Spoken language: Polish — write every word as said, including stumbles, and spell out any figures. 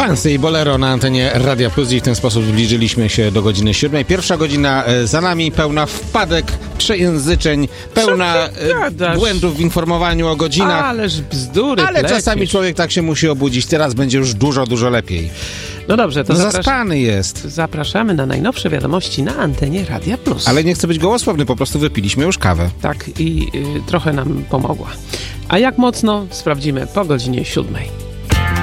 Fancy i Bolero na antenie Radia Plus i w ten sposób zbliżyliśmy się do godziny siódmej. Pierwsza godzina za nami, pełna wpadek, przejęzyczeń, pełna błędów w informowaniu o godzinach. Ależ bzdury Ale plecisz. czasami człowiek tak się musi obudzić. Teraz będzie już dużo, dużo lepiej. No dobrze, to No zaprasz... zaspany jest. zapraszamy na najnowsze wiadomości na antenie Radia Plus. Ale nie chcę być gołosłowny, po prostu wypiliśmy już kawę. Tak, i y, trochę nam pomogła. A jak mocno, sprawdzimy po godzinie siódmej.